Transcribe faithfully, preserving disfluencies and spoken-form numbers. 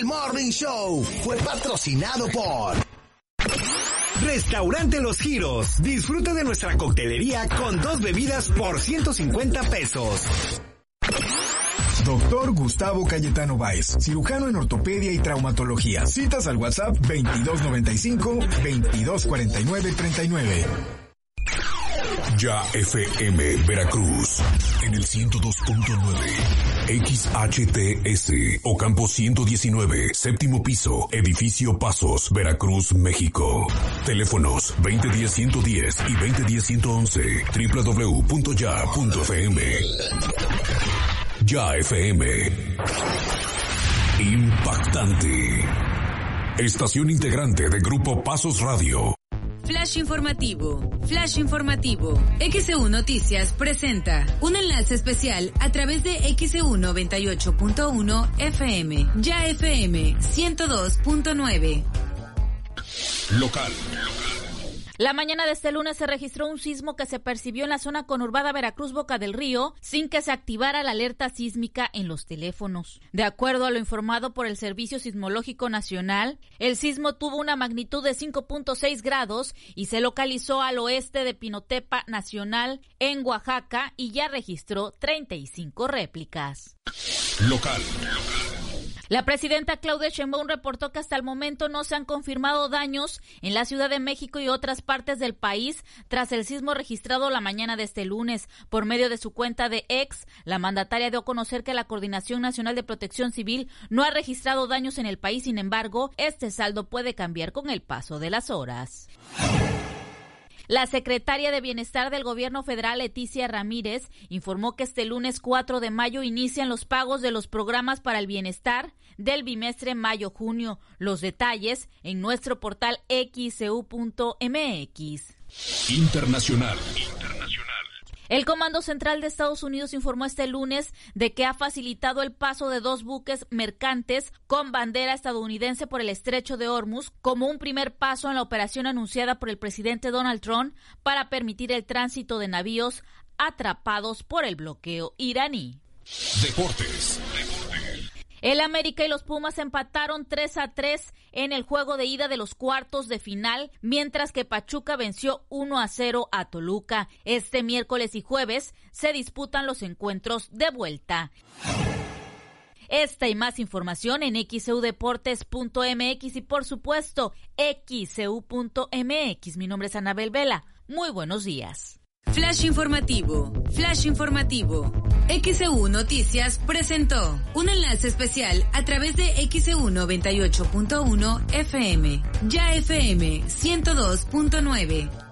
Morning Show fue patrocinado por Restaurante Los Giros. Disfruta de nuestra coctelería con dos bebidas por ciento cincuenta pesos. Doctor Gustavo Cayetano Báez, cirujano en ortopedia y traumatología. Citas al WhatsApp veintidós noventa y cinco, veintidós cuarenta y nueve, treinta y nueve. Ya F M Veracruz en el ciento dos punto nueve, X H T S, Ocampo ciento diecinueve, séptimo piso, edificio Pasos, Veracruz, México. Teléfonos veinte diez ciento diez y veinte diez ciento once, doble u doble u doble u punto ya punto f m. Ya F M. Impactante. Estación integrante de Grupo Pasos Radio. Flash informativo, flash informativo. X E U Noticias presenta un enlace especial a través de X E U noventa y ocho punto uno F M, Ya F M ciento dos punto nueve. Local. La mañana de este lunes se registró un sismo que se percibió en la zona conurbada Veracruz-Boca del Río sin que se activara la alerta sísmica en los teléfonos. De acuerdo a lo informado por el Servicio Sismológico Nacional, el sismo tuvo una magnitud de cinco punto seis grados y se localizó al oeste de Pinotepa Nacional en Oaxaca y ya registró treinta y cinco réplicas. Local. La presidenta Claudia Sheinbaum reportó que hasta el momento no se han confirmado daños en la Ciudad de México y otras partes del país tras el sismo registrado la mañana de este lunes. Por medio de su cuenta de X, la mandataria dio a conocer que la Coordinación Nacional de Protección Civil no ha registrado daños en el país. Sin embargo, este saldo puede cambiar con el paso de las horas. La secretaria de Bienestar del Gobierno Federal, Leticia Ramírez, informó que este lunes cuatro de mayo inician los pagos de los programas para el bienestar del bimestre mayo-junio. Los detalles en nuestro portal X E U punto M X. Internacional. El Comando Central de Estados Unidos informó este lunes de que ha facilitado el paso de dos buques mercantes con bandera estadounidense por el estrecho de Hormuz como un primer paso en la operación anunciada por el presidente Donald Trump para permitir el tránsito de navíos atrapados por el bloqueo iraní. Deportes. El América y los Pumas empataron tres a tres en el juego de ida de los cuartos de final, mientras que Pachuca venció uno a cero a Toluca. Este miércoles y jueves se disputan los encuentros de vuelta. Esta y más información en X E U Deportes punto M X y por supuesto X E U punto M X. Mi nombre es Anabel Vela. Muy buenos días. Flash informativo, flash informativo. X E U Noticias presentó un enlace especial a través de X E U noventa y ocho punto uno F M, Ya F M ciento dos punto nueve.